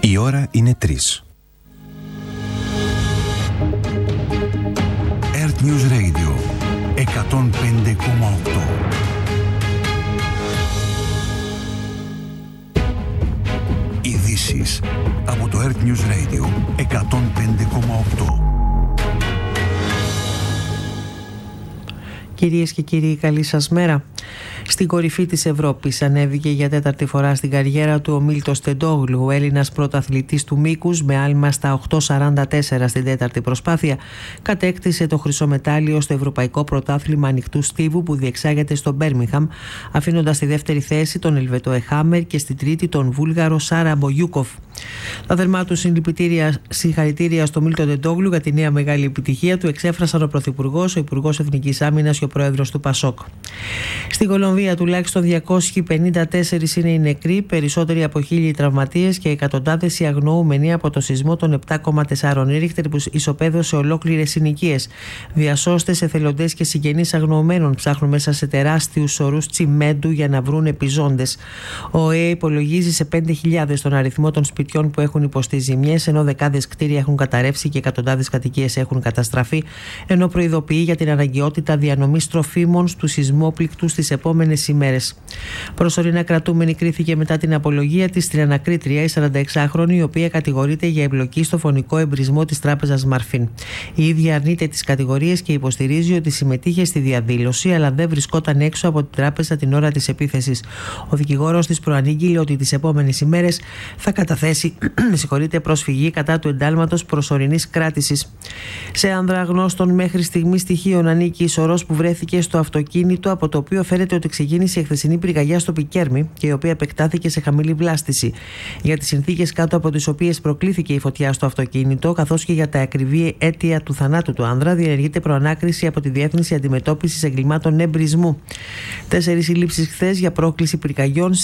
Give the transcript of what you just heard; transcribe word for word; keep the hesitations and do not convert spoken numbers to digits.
Η ώρα είναι τρεις. Earth News Radio εκατόν πέντε κόμμα οκτώ. Ειδήσεις από το Earth News Radio εκατόν πέντε κόμμα οκτώ. Κυρίες και κύριοι, καλή σας μέρα. Στην κορυφή της Ευρώπης ανέβηκε για τέταρτη φορά στην καριέρα του ο Μίλτος Τεντόγλου, ο Έλληνας πρωταθλητής του μήκους, με άλμα στα οκτώ σαράντα τέσσερα στην τέταρτη προσπάθεια. Κατέκτησε το χρυσό μετάλλιο στο Ευρωπαϊκό Πρωτάθλημα Ανοιχτού Στίβου που διεξάγεται στο Μπέρμιγχαμ, αφήνοντας στη δεύτερη θέση τον Ελβετό Εχάμερ και στη τρίτη τον Βούλγαρο Σάρα Μπογιούκοφ. Τα θερμά του συγχαρητήρια στο Μίλτο Τεντόγλου για τη νέα μεγάλη επιτυχία του εξέφρασαν ο Πρωθυπουργός, ο Υπουργός Εθνικής Άμυνας και ο Πρόεδρος του Πασόκ. Στην Κολομβία τουλάχιστον διακόσιοι πενήντα τέσσερις είναι οι νεκροί, περισσότεροι από χίλιοι τραυματίες και εκατοντάδες οι αγνοούμενοι από το σεισμό των επτά κόμμα τέσσερα Ρίχτερ που ισοπαίδωσε ολόκληρες συνοικίες. Διασώστες, εθελοντές και συγγενείς αγνοωμένων ψάχνουν μέσα σε τεράστιους ορούς τσιμέντου για να βρουν επιζώντες. Ο ΟΕΕ υπολογίζει σε πέντε χιλιάδες τον αριθμό των σπιτιών που έχουν υποστεί ζημιές, ενώ δεκάδες κτίρια έχουν καταρρεύσει και εκατοντάδες κατοικίες έχουν καταστραφεί, ενώ προειδοποιεί για την αναγκαιότητα διανομής τροφίμων στους σεισμόπληκτους τις επόμενες ημέρες. Προσωρινά κρατούμενη κρίθηκε μετά την απολογία της στην ανακρίτρια, η σαρανταεξάχρονη, η οποία κατηγορείται για εμπλοκή στο φωνικό εμπρισμό της τράπεζας Μαρφίν. Η ίδια αρνείται τις κατηγορίες και υποστηρίζει ότι συμμετείχε στη διαδήλωση, αλλά δεν βρισκόταν έξω από την τράπεζα την ώρα της επίθεσης. Ο δικηγόρος της προανήγγειλε ότι τις επόμενες ημέρες θα καταθέσει με προσφυγή κατά του εντάλματος προσωρινής κράτησης. Σε άνδρα γνώστων μέχρι στιγμή στοιχείων ανήκει η σωρός που βρέθηκε στο αυτοκίνητο, από το οποίο φέρεται ότι ξεκίνησε η χθεσινή πυρκαγιά στο Πικέρμι και η οποία επεκτάθηκε σε χαμηλή βλάστηση. Για τις συνθήκες κάτω από τις οποίες προκλήθηκε η φωτιά στο αυτοκίνητο, καθώς και για τα ακριβή αίτια του θανάτου του άνδρα, διενεργείται προανάκριση από τη Διεύθυνση Αντιμετώπισης Εγκλημάτων Εμπρισμού. Τέσσερις συλλήψεις χθες για πρόκληση πυρκαγιών